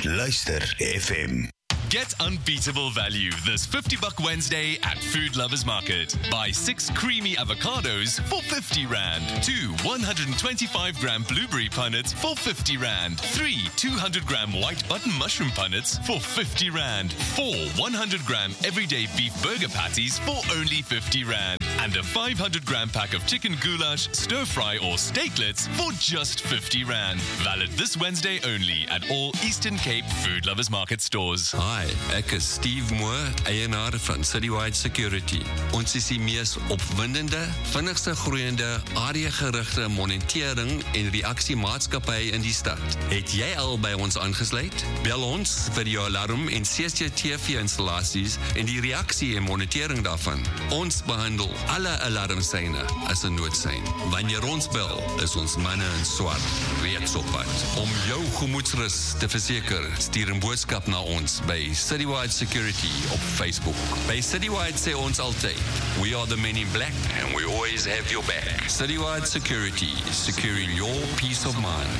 Luister FM. Get unbeatable value this $50 Wednesday at Food Lovers Market. Buy 6 creamy avocados for R50. 2 125-gram blueberry punnets for R50. 3 200-gram white button mushroom punnets for R50. 4 100-gram everyday beef burger patties for only R50. And a 500-gram pack of chicken goulash, stir-fry or steaklets for just R50. Valid this Wednesday only at all Eastern Cape Food Lovers Market stores. Hi, ek is Steve Moore, eienaar van Citywide Security. Ons is die mees opwindende, vinnigste groeiende, area-gerigte monitering en reaksiemaatskappy in die stad. Het jy al by ons aangesluit? Bel ons vir jou alarm en CCTV-installasies en die reaksie en monitering daarvan. Ons behandel alle alarmsyne as 'n noodsein. Wanneer ons bel, is ons manne in swart reeds op pad. Om jou gemoedsrus te verseker, stuur 'n boodskap na ons by Citywide Security op Facebook. By Citywide sê ons altyd, we are the men in black and we always have your back. Citywide Security, securing your peace of mind.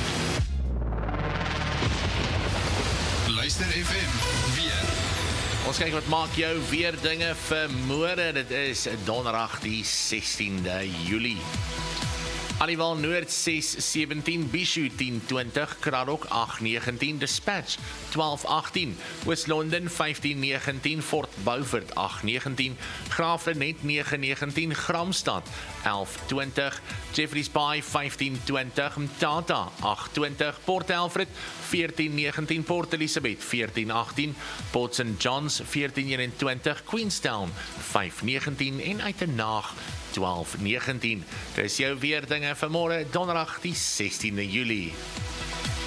Luister FM weer. Ons kyk wat maak jou weer dinge vir môre. Dit is donderdag die 16de Julie. Aliwal Noord 6:17, Bishu 10:20, Kraddock 8:19, Dispatch 12:18, Oos-London 15:19, Fort Beaufort 8:19, Graafrenet 9:19, Gramstad 11:20, Jeffreys Bay 15:20, Mthatha 8:20, Port Alfred 14:19, Port Elizabeth 14:18, Port St Johns 14:21, Queenstown 5:19 en Uitenaag 12:19. Dis jou weer dinge vir môre, donderdag die 16de Julie.